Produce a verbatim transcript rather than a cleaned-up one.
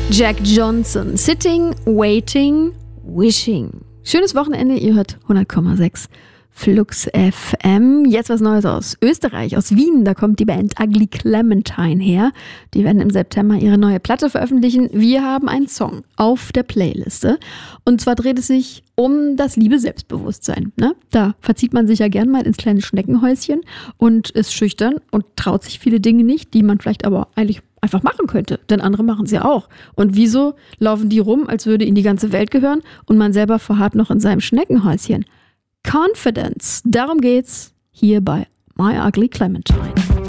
Jack Johnson, Sitting, Waiting, Wishing. Schönes Wochenende, ihr hört hundert Komma sechs Flux F M. Jetzt was Neues aus Österreich, aus Wien. Da kommt die Band Ugly Clementine her. Die werden im September ihre neue Platte veröffentlichen. Wir haben einen Song auf der Playliste. Und zwar dreht es sich um das liebe Selbstbewusstsein. Ne? Da verzieht man sich ja gern mal ins kleine Schneckenhäuschen und ist schüchtern und traut sich viele Dinge nicht, die man vielleicht aber eigentlich einfach machen könnte, denn andere machen es ja auch. Und wieso laufen die rum, als würde ihnen die ganze Welt gehören und man selber verharrt noch in seinem Schneckenhäuschen? Confidence, darum geht's hier bei My Ugly Clementine.